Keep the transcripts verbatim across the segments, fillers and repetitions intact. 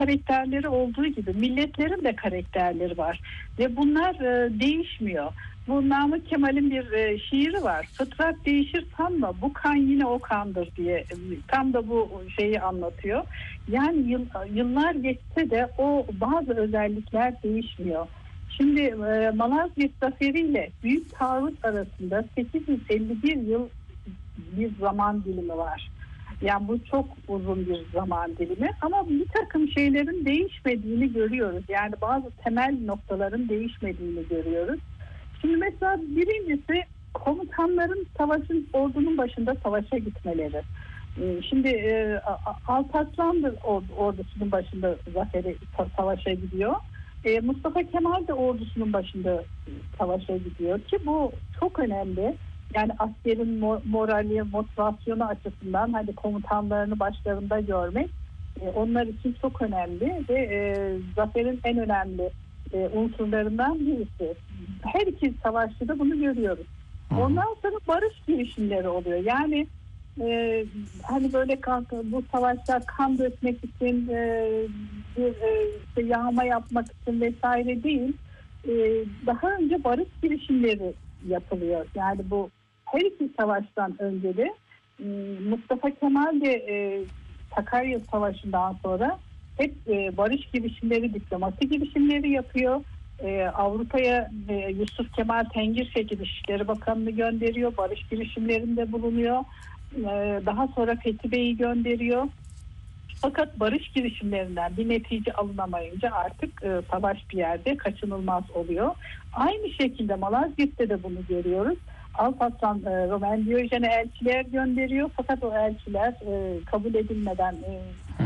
karakterleri olduğu gibi milletlerin de karakterleri var ve bunlar e, değişmiyor. Bu Namık Kemal'in bir e, şiiri var. Fıtrat değişir sanma, bu kan yine o kandır diye. Tam da bu şeyi anlatıyor. Yani yıl, yıllar geçse de o bazı özellikler değişmiyor. Şimdi e, Malazgirt Zaferi ile Büyük Taarruz arasında sekiz yüz elli bir yıl bir zaman dilimi var. Yani bu çok uzun bir zaman dilimi ama bir takım şeylerin değişmediğini görüyoruz. Yani bazı temel noktaların değişmediğini görüyoruz. Şimdi mesela birincisi komutanların savaşın, ordunun başında savaşa gitmeleri. Şimdi e, Alparslan ordusunun başında zaferi savaşa gidiyor. E, Mustafa Kemal de ordusunun başında savaşa gidiyor ki bu çok önemli. Yani askerin morali, motivasyonu açısından hani komutanlarını başlarında görmek e, onlar için çok önemli ve e, zaferin en önemli e, unsurlarından birisi. Her iki savaşta da bunu görüyoruz. Ondan sonra barış girişimleri oluyor. Yani e, hani böyle kan, bu savaşlar kan dökmek için e, bir e, işte yağma yapmak için vesaire değil. E, daha önce barış girişimleri yapılıyor. Yani bu her iki savaştan önce de Mustafa Kemal de e, Sakarya Savaşı'ndan sonra hep e, barış girişimleri, diplomasi girişimleri yapıyor. E, Avrupa'ya e, Yusuf Kemal Tengirşek Dışişleri Bakanı'nı gönderiyor. Barış girişimlerinde bulunuyor. E, daha sonra Fethi Bey'i gönderiyor. Fakat barış girişimlerinden bir netice alınamayınca artık e, savaş bir yerde kaçınılmaz oluyor. Aynı şekilde Malazgirt'te de bunu görüyoruz. Alparslan e, Roman Diyojen'e elçiler gönderiyor. Fakat o elçiler e, kabul edilmeden e,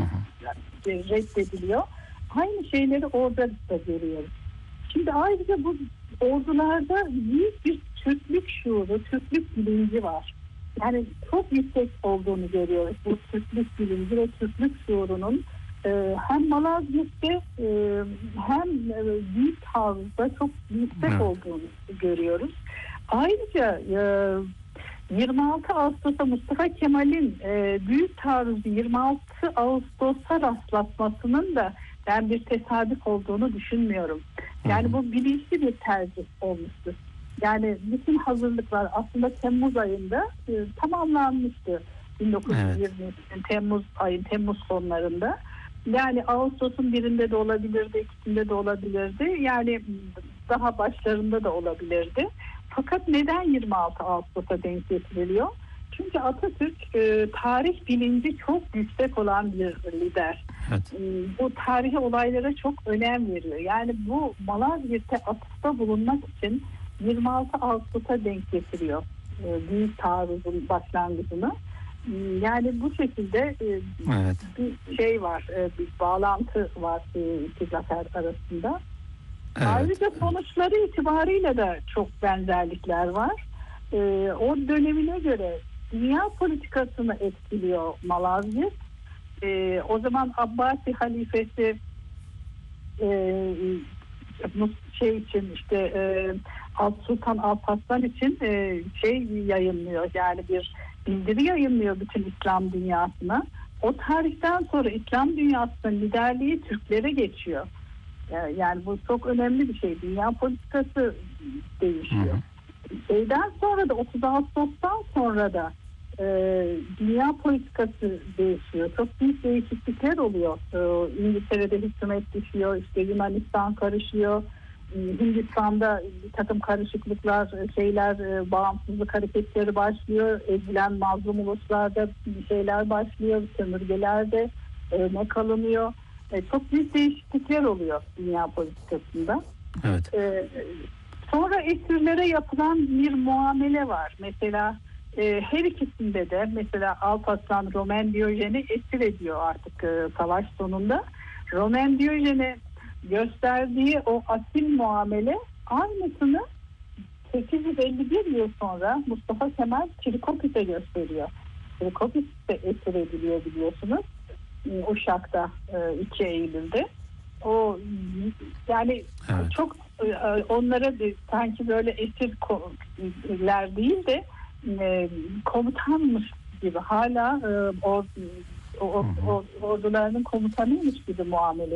yani reddediliyor. Aynı şeyleri orada da görüyoruz. Şimdi ayrıca bu ordularda büyük bir Türklük şuuru, Türklük bilinci var. Yani çok yüksek olduğunu görüyoruz. Bu Türklük bilinci ve Türklük şuurunun e, hem Malazgirt'te e, hem e, Büyük Taarruz'da çok yüksek Hı. olduğunu görüyoruz. Ayrıca e, yirmi altı Ağustos'ta Mustafa Kemal'in e, Büyük Taarruz'u yirmi altı Ağustos'a rastlatmasının da ben bir tesadüf olduğunu düşünmüyorum. Yani bu bilinçli bir tercih olmuştur. Yani bütün hazırlıklar aslında Temmuz ayında e, tamamlanmıştı. bin dokuz yüz yirmi evet. Temmuz ayın Temmuz sonlarında. Yani Ağustos'un birinde de olabilirdi, ikisinde de olabilirdi. Yani daha başlarında da olabilirdi. Fakat neden yirmi altı Ağustos'a denk getiriliyor? Çünkü Atatürk e, tarih bilinci çok yüksek olan bir lider. Evet. E, bu tarihi olaylara çok önem veriyor. Yani bu Malazgirt'e atıfta bulunmak için yirmi altı Ağustos'a denk getiriyor e, Büyük Taarruz'un başlangıcını. E, yani bu şekilde e, evet. bir şey var, e, bir bağlantı var e, iki zafer arasında. Evet. Ayrıca sonuçları itibariyle de çok benzerlikler var. E, o dönemine göre dünya politikasını etkiliyor Malazgirt. E, o zaman Abbasi halifesi e, şey için işte e, Sultan Alparslan için e, şey yayınlıyor, yani bir bildiri yayınlıyor bütün İslam dünyasına. O tarihten sonra İslam dünyasının liderliği Türklere geçiyor. Yani bu çok önemli bir şey. Dünya politikası değişiyor. Hı hı. Şeyden sonra da otuz Ağustos'tan sonra da e, dünya politikası değişiyor. Çok büyük değişiklikler oluyor. E, İngiltere'de hükümet düşüyor, işte Yunanistan karışıyor. Hindistan'da bir takım karışıklıklar, şeyler, e, bağımsızlık hareketleri başlıyor. Ezilen mazlum uluslarda bir şeyler başlıyor. Sömürgelerde e, ne kalınıyor. E, çok büyük değişiklikler oluyor dünya politikasında. Evet. E, sonra esirlere yapılan bir muamele var. Mesela e, her ikisinde de mesela Alparslan Roman Diyojen'i esir ediyor artık e, savaş sonunda. Roman Diyojen'e gösterdiği o asil muamele aynısını sekiz yüz elli bir yıl sonra Mustafa Kemal Çirikopis'e gösteriyor. Çirikopis de esir ediliyor biliyorsunuz. Uşak'ta iki Eylül'de. O yani evet. çok onlara sanki böyle esirler değil de komutanmış gibi hala o O, o, o ordularının komutanıymış gibi muamele